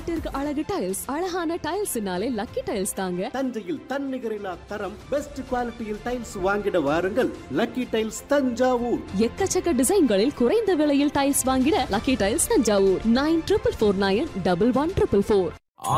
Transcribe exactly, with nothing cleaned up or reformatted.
வீட்டிற்கு அழகு டைல்ஸ். அழகான டைல்ஸ்னாலே லக்கி டைல்ஸ் தாங்க. தஞ்சையில் தன்னிகரில்லா தரம் பெஸ்ட் குவாலிட்டியில் டைல்ஸ் வாங்கிட வாருங்கள். Lucky tiles Thanjavur. எக்கச்சக்க டிசைன்களில் குறைந்த விலையில் டைல்ஸ் வாங்கிட lucky tiles Thanjavur. Nine triple four nine double one triple four.